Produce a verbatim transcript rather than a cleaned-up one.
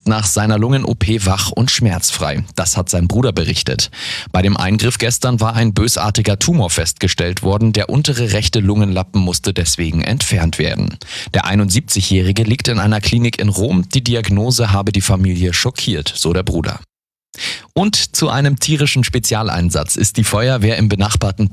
nach seiner Lungen-O P wach und schmerzfrei. Das hat sein Bruder berichtet. Bei dem Eingriff gestern war ein bösartiger Tumor festgestellt worden. Der untere rechte Lungenlappen musste deswegen entfernt werden. Der einundsiebzigjährige liegt in einer Klinik in Rom. Die Diagnose habe die Familie schockiert, so der Bruder. Und zu einem tierischen Spezialeinsatz ist die Feuerwehr im benachbarten